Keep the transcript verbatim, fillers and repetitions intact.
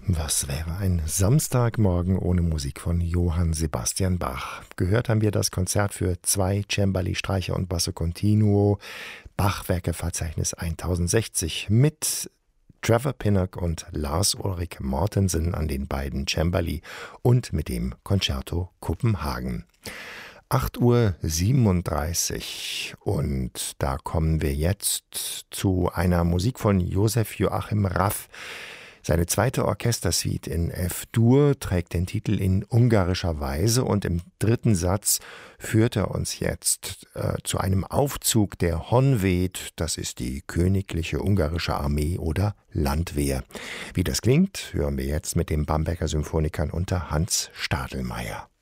Was wäre ein Samstagmorgen ohne Musik von Johann Sebastian Bach? Gehört haben wir das Konzert für zwei Cembali, Streicher und Basso Continuo, Bach-Werke-Verzeichnis tausendsechzig mit Trevor Pinnock und Lars Ulrik Mortensen an den beiden Cembali und mit dem Concerto Kopenhagen. acht Uhr siebenunddreißig und da kommen wir jetzt zu einer Musik von Josef Joachim Raff. Seine zweite Orchestersuite in F-Dur trägt den Titel in ungarischer Weise und im dritten Satz führt er uns jetzt äh, zu einem Aufzug der Honvéd, das ist die königliche ungarische Armee oder Landwehr. Wie das klingt, hören wir jetzt mit den Bamberger Symphonikern unter Hans Stadelmeier.